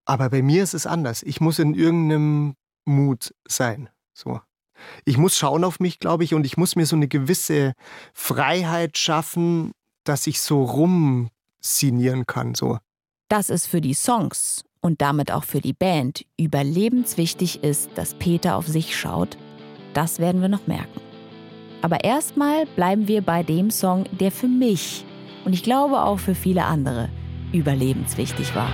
Aber bei mir ist es anders. Ich muss in irgendeinem Mut sein. So. Ich muss schauen auf mich, glaube ich, und ich muss mir so eine gewisse Freiheit schaffen, dass ich so rumsinieren kann. So. Dass es für die Songs und damit auch für die Band überlebenswichtig ist, dass Peter auf sich schaut, das werden wir noch merken. Aber erstmal bleiben wir bei dem Song, der für mich und ich glaube auch für viele andere überlebenswichtig war.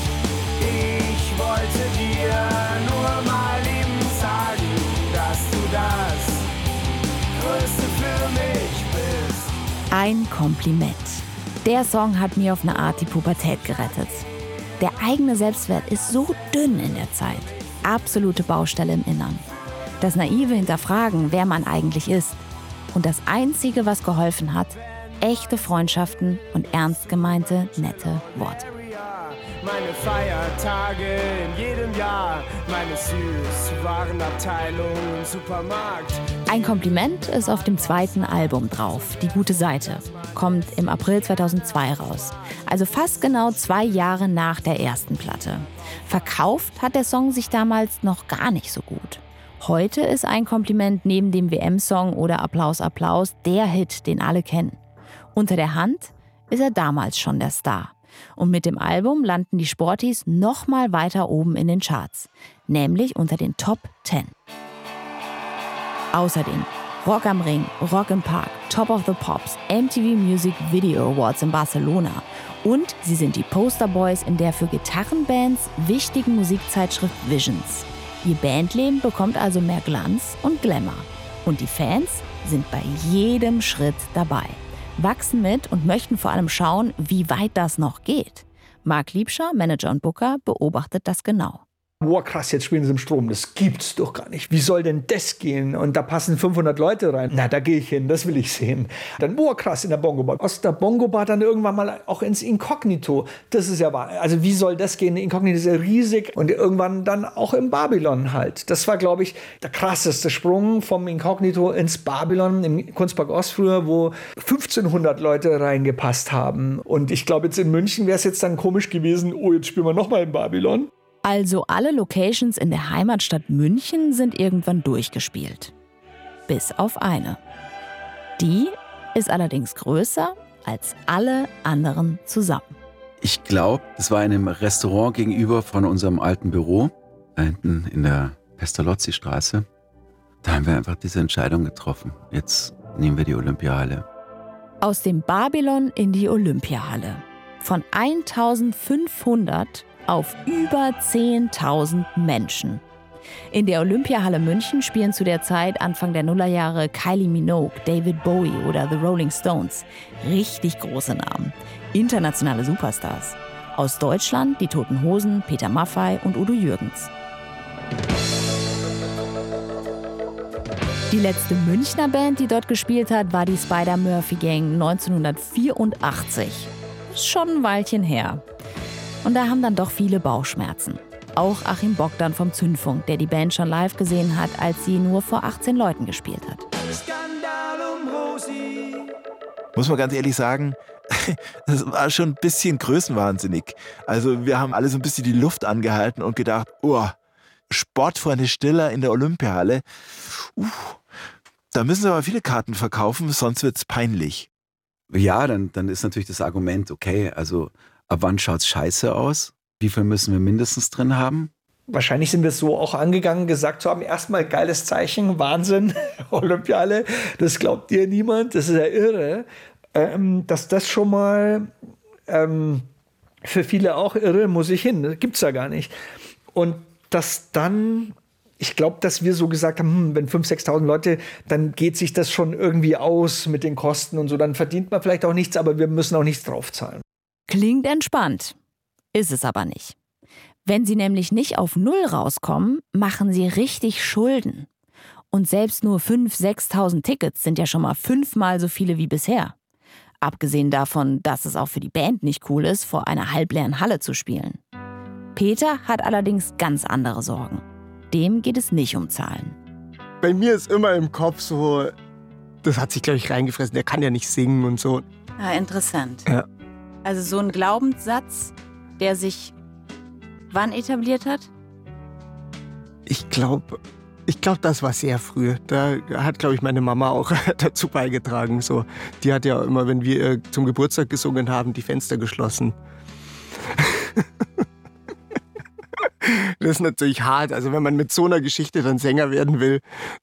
Ich wollte dir nur mal eben sagen, dass du das Größte für mich bist. Ein Kompliment. Der Song hat mir auf eine Art die Pubertät gerettet. Der eigene Selbstwert ist so dünn in der Zeit. Absolute Baustelle im Innern. Das naive Hinterfragen, wer man eigentlich ist. Und das Einzige, was geholfen hat, echte Freundschaften und ernst gemeinte, nette Worte. Meine Feiertage in jedem Jahr, meine Süßwarenabteilung im Supermarkt. Ein Kompliment ist auf dem 2. Album drauf, Die gute Seite. Kommt im April 2002 raus. Also fast genau 2 Jahre nach der ersten Platte. Verkauft hat der Song sich damals noch gar nicht so gut. Heute ist Ein Kompliment neben dem WM-Song oder Applaus, Applaus der Hit, den alle kennen. Unter der Hand ist er damals schon der Star. Und mit dem Album landen die Sporties noch mal weiter oben in den Charts, nämlich unter den Top 10. Außerdem Rock am Ring, Rock im Park, Top of the Pops, MTV Music Video Awards in Barcelona und sie sind die Posterboys in der für Gitarrenbands wichtigen Musikzeitschrift Visions. Ihr Bandleben bekommt also mehr Glanz und Glamour. Und die Fans sind bei jedem Schritt dabei. Wachsen mit und möchten vor allem schauen, wie weit das noch geht. Marc Liebscher, Manager und Booker, beobachtet das genau. Boah, krass, jetzt spielen sie im Strom. Das gibt's doch gar nicht. Wie soll denn das gehen? Und da passen 500 Leute rein. Na, da gehe ich hin, das will ich sehen. Dann, boah, krass, in der Bongo-Bar. Aus der Bongo-Bar dann irgendwann mal auch ins Inkognito. Das ist ja wahr. Also wie soll das gehen? Inkognito ist ja riesig. Und irgendwann dann auch im Babylon halt. Das war, glaube ich, der krasseste Sprung vom Inkognito ins Babylon im Kunstpark Ost früher, wo 1500 Leute reingepasst haben. Und ich glaube, jetzt in München wäre es jetzt dann komisch gewesen, oh, jetzt spielen wir nochmal im Babylon. Also alle Locations in der Heimatstadt München sind irgendwann durchgespielt. Bis auf eine. Die ist allerdings größer als alle anderen zusammen. Ich glaube, das war in einem Restaurant gegenüber von unserem alten Büro, da hinten in der Pestalozzi-Straße. Da haben wir einfach diese Entscheidung getroffen. Jetzt nehmen wir die Olympiahalle. Aus dem Babylon in die Olympiahalle. Von 1500 auf über 10.000 Menschen. In der Olympiahalle München spielen zu der Zeit Anfang der Nullerjahre Kylie Minogue, David Bowie oder The Rolling Stones. Richtig große Namen. Internationale Superstars. Aus Deutschland die Toten Hosen, Peter Maffay und Udo Jürgens. Die letzte Münchner Band, die dort gespielt hat, war die Spider-Murphy Gang 1984. Ist schon ein Weilchen her. Und da haben dann doch viele Bauchschmerzen. Auch Achim Bogdan vom Zündfunk, der die Band schon live gesehen hat, als sie nur vor 18 Leuten gespielt hat. Skandal um Rosi. Muss man ganz ehrlich sagen, das war schon ein bisschen größenwahnsinnig. Also wir haben alle so ein bisschen die Luft angehalten und gedacht, oh, Sportfreunde Stiller in der Olympiahalle. Da müssen sie aber viele Karten verkaufen, sonst wird's peinlich. Ja, dann ist natürlich das Argument, okay, also ab wann schaut's scheiße aus? Wie viel müssen wir mindestens drin haben? Wahrscheinlich sind wir es so auch angegangen, gesagt zu haben, erstmal geiles Zeichen, Wahnsinn, Olympiahalle, das glaubt dir niemand, das ist ja irre. Dass das schon mal für viele auch irre, muss ich hin, das gibt's ja gar nicht. Und dass dann, ich glaube, dass wir so gesagt haben, wenn 5.000, 6.000 Leute, dann geht sich das schon irgendwie aus mit den Kosten und so, dann verdient man vielleicht auch nichts, aber wir müssen auch nichts draufzahlen. Klingt entspannt, ist es aber nicht. Wenn sie nämlich nicht auf Null rauskommen, machen sie richtig Schulden. Und selbst nur 5.000, 6.000 Tickets sind ja schon mal 5-mal so viele wie bisher. Abgesehen davon, dass es auch für die Band nicht cool ist, vor einer halbleeren Halle zu spielen. Peter hat allerdings ganz andere Sorgen. Dem geht es nicht um Zahlen. Bei mir ist immer im Kopf so, das hat sich, glaube ich, reingefressen, der kann ja nicht singen und so. Ja, interessant. Ja. Also so ein Glaubenssatz, der sich wann etabliert hat? Ich glaube, das war sehr früh. Da hat, glaube ich, meine Mama auch dazu beigetragen. So, die hat ja immer, wenn wir zum Geburtstag gesungen haben, die Fenster geschlossen. Das ist natürlich hart. Also wenn man mit so einer Geschichte dann Sänger werden will.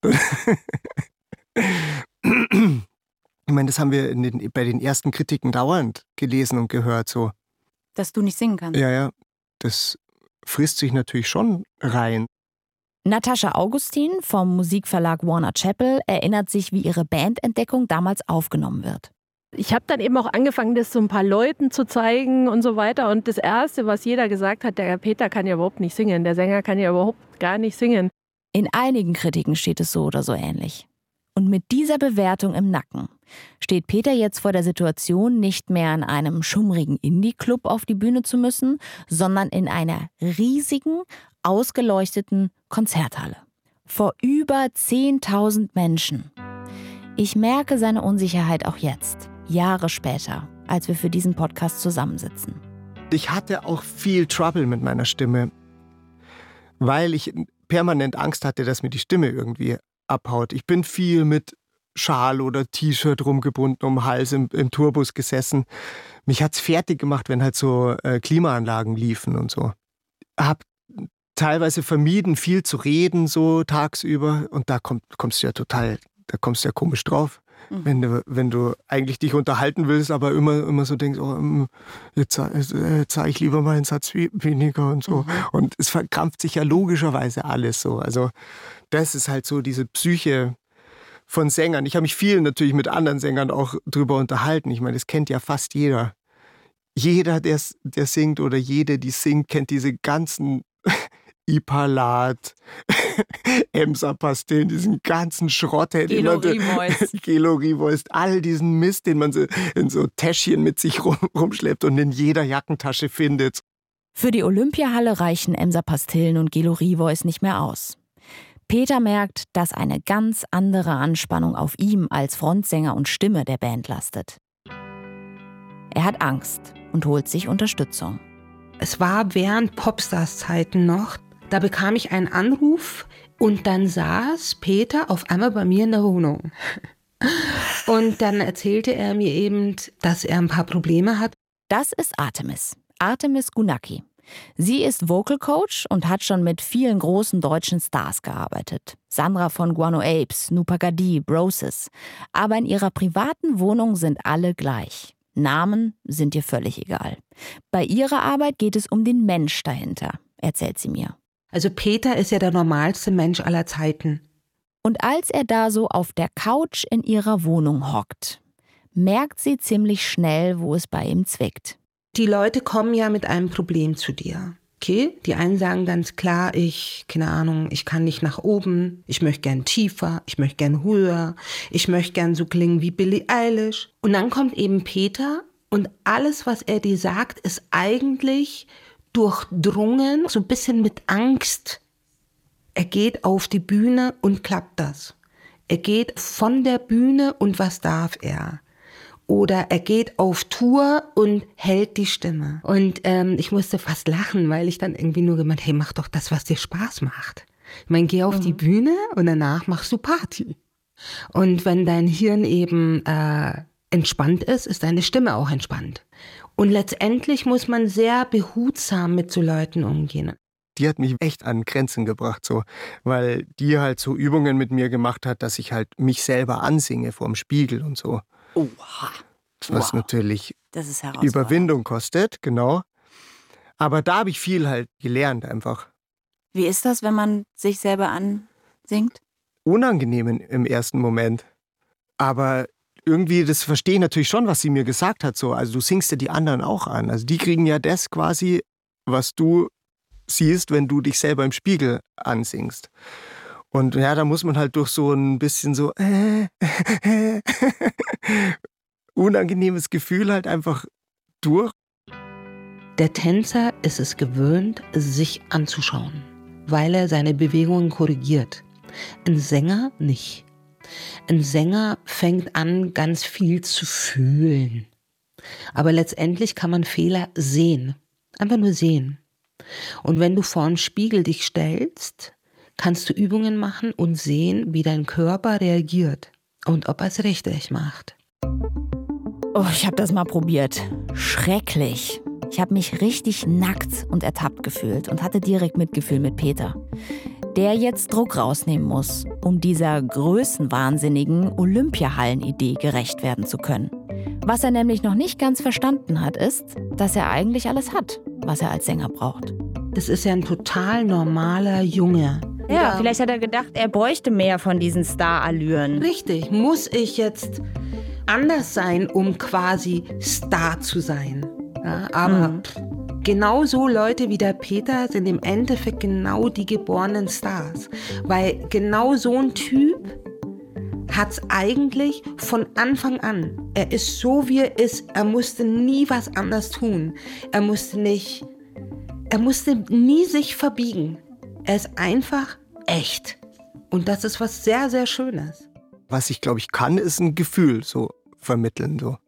Ich meine, das haben wir bei den ersten Kritiken dauernd gelesen und gehört. So. Dass du nicht singen kannst? Ja. Das frisst sich natürlich schon rein. Natascha Augustin vom Musikverlag Warner Chappell erinnert sich, wie ihre Bandentdeckung damals aufgenommen wird. Ich habe dann eben auch angefangen, das so ein paar Leuten zu zeigen und so weiter. Und das Erste, was jeder gesagt hat, der Peter kann ja überhaupt nicht singen. Der Sänger kann ja überhaupt gar nicht singen. In einigen Kritiken steht es so oder so ähnlich. Und mit dieser Bewertung im Nacken steht Peter jetzt vor der Situation, nicht mehr in einem schummrigen Indie-Club auf die Bühne zu müssen, sondern in einer riesigen, ausgeleuchteten Konzerthalle. Vor über 10.000 Menschen. Ich merke seine Unsicherheit auch jetzt, Jahre später, als wir für diesen Podcast zusammensitzen. Ich hatte auch viel Trouble mit meiner Stimme, weil ich permanent Angst hatte, dass mir die Stimme irgendwie abhaut. Ich bin viel mit Schal oder T-Shirt rumgebunden um den Hals im Tourbus gesessen. Mich hat's fertig gemacht, wenn halt so Klimaanlagen liefen und so. Hab teilweise vermieden, viel zu reden so tagsüber und da kommst du ja komisch drauf. Wenn du eigentlich dich unterhalten willst, aber immer so denkst, jetzt sage ich lieber mal einen Satz weniger und so. Und es verkrampft sich ja logischerweise alles so. Also das ist halt so diese Psyche von Sängern. Ich habe mich viel natürlich mit anderen Sängern auch drüber unterhalten. Ich meine, das kennt ja fast jeder. Jeder, der singt oder jede, die singt, kennt diese ganzen Ipalat, Emsa-Pastillen, diesen ganzen Schrott, Gelo-Rivoist, all diesen Mist, den man so in so Täschchen mit sich rumschleppt und in jeder Jackentasche findet. Für die Olympiahalle reichen Emsa-Pastillen und Gelo-Rivoist nicht mehr aus. Peter merkt, dass eine ganz andere Anspannung auf ihm als Frontsänger und Stimme der Band lastet. Er hat Angst und holt sich Unterstützung. Es war während Popstars-Zeiten noch. Da bekam ich einen Anruf und dann saß Peter auf einmal bei mir in der Wohnung. Und dann erzählte er mir eben, dass er ein paar Probleme hat. Das ist Artemis Gunacki. Sie ist Vocal Coach und hat schon mit vielen großen deutschen Stars gearbeitet. Sandra von Guano Apes, Nupagadi, Broses. Aber in ihrer privaten Wohnung sind alle gleich. Namen sind ihr völlig egal. Bei ihrer Arbeit geht es um den Mensch dahinter, erzählt sie mir. Also Peter ist ja der normalste Mensch aller Zeiten. Und als er da so auf der Couch in ihrer Wohnung hockt, merkt sie ziemlich schnell, wo es bei ihm zwickt. Die Leute kommen ja mit einem Problem zu dir. Okay? Die einen sagen ganz klar, ich kann nicht nach oben, ich möchte gern tiefer, ich möchte gern höher, ich möchte gern so klingen wie Billie Eilish. Und dann kommt eben Peter und alles, was er dir sagt, ist eigentlich durchdrungen, so ein bisschen mit Angst. Er geht auf die Bühne und klappt das. Er geht von der Bühne und was darf er? Oder er geht auf Tour und hält die Stimme. Und ich musste fast lachen, weil ich dann irgendwie nur gemeint, hey, mach doch das, was dir Spaß macht. Ich meine, geh auf die Bühne und danach machst du Party. Und wenn dein Hirn eben entspannt ist, ist deine Stimme auch entspannt. Und letztendlich muss man sehr behutsam mit so Leuten umgehen. Die hat mich echt an Grenzen gebracht, so, weil die halt so Übungen mit mir gemacht hat, dass ich halt mich selber ansinge vorm Spiegel und so. Oha. Was natürlich das ist Überwindung kostet, genau. Aber da habe ich viel halt gelernt einfach. Wie ist das, wenn man sich selber ansingt? Unangenehm im ersten Moment. Aber irgendwie, das verstehe ich natürlich schon, was sie mir gesagt hat. So. Also du singst ja die anderen auch an. Also die kriegen ja das quasi, was du siehst, wenn du dich selber im Spiegel ansingst. Und ja, da muss man halt durch so ein bisschen so unangenehmes Gefühl halt einfach durch. Der Tänzer ist es gewöhnt, sich anzuschauen, weil er seine Bewegungen korrigiert. Ein Sänger nicht. Ein Sänger fängt an, ganz viel zu fühlen. Aber letztendlich kann man Fehler sehen. Einfach nur sehen. Und wenn du vor einen Spiegel dich stellst, kannst du Übungen machen und sehen, wie dein Körper reagiert und ob er es richtig macht. Oh, ich habe das mal probiert. Schrecklich. Ich habe mich richtig nackt und ertappt gefühlt und hatte direkt Mitgefühl mit Peter, der jetzt Druck rausnehmen muss, um dieser größenwahnsinnigen Olympiahallen-Idee gerecht werden zu können. Was er nämlich noch nicht ganz verstanden hat, ist, dass er eigentlich alles hat, was er als Sänger braucht. Das ist ja ein total normaler Junge. Ja, vielleicht hat er gedacht, er bräuchte mehr von diesen Star-Allüren. Richtig, muss ich jetzt anders sein, um quasi Star zu sein. Ja, aber genauso Leute wie der Peter sind im Endeffekt genau die geborenen Stars. Weil genau so ein Typ hat es eigentlich von Anfang an. Er ist so, wie er ist. Er musste nie was anderes tun. Er musste nie sich verbiegen. Er ist einfach echt. Und das ist was sehr, sehr Schönes. Was ich, glaube ich, kann, ist ein Gefühl so vermitteln. So.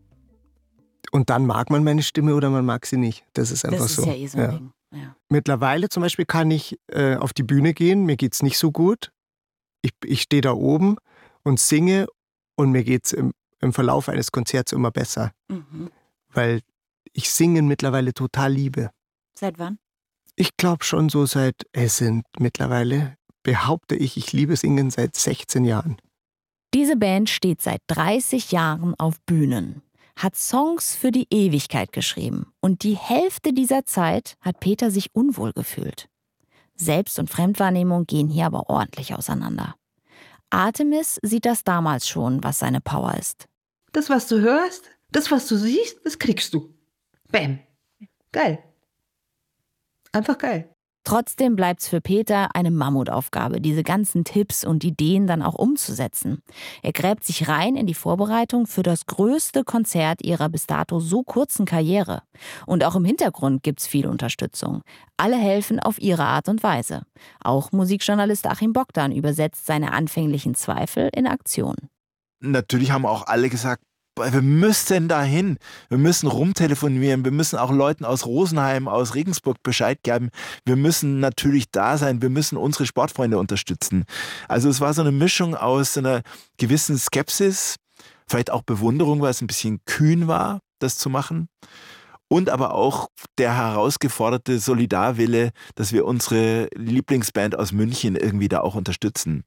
Und dann mag man meine Stimme oder man mag sie nicht. Das ist einfach so. Das ist ja eh so ein Ding. Ja. Mittlerweile zum Beispiel kann ich auf die Bühne gehen, mir geht's nicht so gut. Ich stehe da oben und singe und mir geht's im Verlauf eines Konzerts immer besser. Weil ich Singen mittlerweile total liebe. Seit wann? Ich glaube schon so es sind mittlerweile, behaupte ich liebe Singen seit 16 Jahren. Diese Band steht seit 30 Jahren auf Bühnen, hat Songs für die Ewigkeit geschrieben und die Hälfte dieser Zeit hat Peter sich unwohl gefühlt. Selbst- und Fremdwahrnehmung gehen hier aber ordentlich auseinander. Artemis sieht das damals schon, was seine Power ist. Das, was du hörst, das, was du siehst, das kriegst du. Bam. Geil. Einfach geil. Trotzdem bleibt's für Peter eine Mammutaufgabe, diese ganzen Tipps und Ideen dann auch umzusetzen. Er gräbt sich rein in die Vorbereitung für das größte Konzert ihrer bis dato so kurzen Karriere. Und auch im Hintergrund gibt's viel Unterstützung. Alle helfen auf ihre Art und Weise. Auch Musikjournalist Achim Bogdan übersetzt seine anfänglichen Zweifel in Aktion. Natürlich haben auch alle gesagt, wir müssen dahin, wir müssen rumtelefonieren, wir müssen auch Leuten aus Rosenheim, aus Regensburg Bescheid geben, wir müssen natürlich da sein, wir müssen unsere Sportfreunde unterstützen. Also es war so eine Mischung aus einer gewissen Skepsis, vielleicht auch Bewunderung, weil es ein bisschen kühn war, das zu machen, und aber auch der herausgeforderte Solidarwille, dass wir unsere Lieblingsband aus München irgendwie da auch unterstützen.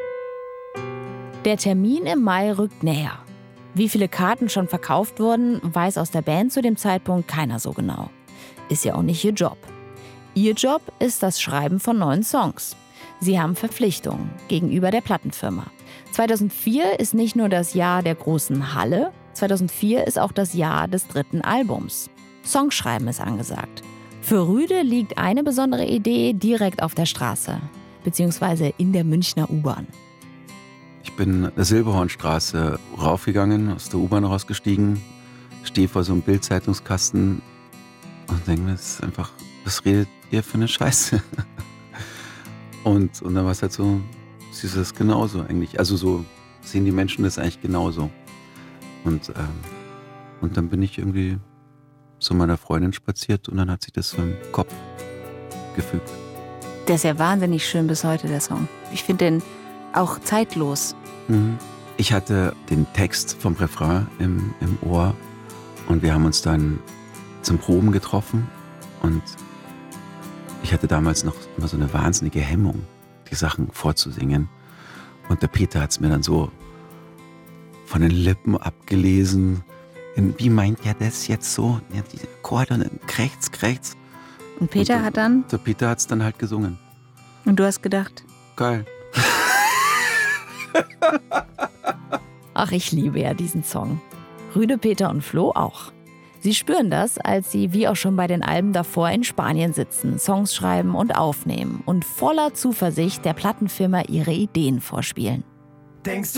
Der Termin im Mai rückt näher. Wie viele Karten schon verkauft wurden, weiß aus der Band zu dem Zeitpunkt keiner so genau. Ist ja auch nicht ihr Job. Ihr Job ist das Schreiben von neuen Songs. Sie haben Verpflichtungen gegenüber der Plattenfirma. 2004 ist nicht nur das Jahr der großen Halle, 2004 ist auch das Jahr des 3. Albums. Songschreiben ist angesagt. Für Rüde liegt eine besondere Idee direkt auf der Straße, beziehungsweise in der Münchner U-Bahn. Ich bin der Silberhornstraße raufgegangen, aus der U-Bahn rausgestiegen, stehe vor so einem Bild-Zeitungskasten und denke mir, das ist einfach, was redet ihr für eine Scheiße? Und dann war es halt so, siehst du das genauso eigentlich. Also so sehen die Menschen das eigentlich genauso. Und dann bin ich irgendwie zu meiner Freundin spaziert und dann hat sich das so im Kopf gefügt. Der ist ja wahnsinnig schön bis heute, der Song. Ich finde den auch zeitlos. Ich hatte den Text vom Refrain im Ohr und wir haben uns dann zum Proben getroffen und ich hatte damals noch immer so eine wahnsinnige Hemmung, die Sachen vorzusingen. Und der Peter hat es mir dann so von den Lippen abgelesen. Wie meint er das jetzt so? Ja, diese Akkorde und dann krächzt. Und Peter hat dann? Der Peter hat es dann halt gesungen. Und du hast gedacht? Geil. Ach, ich liebe ja diesen Song. Rüde, Peter und Flo auch. Sie spüren das, als sie, wie auch schon bei den Alben davor, in Spanien sitzen, Songs schreiben und aufnehmen und voller Zuversicht der Plattenfirma ihre Ideen vorspielen. Denkst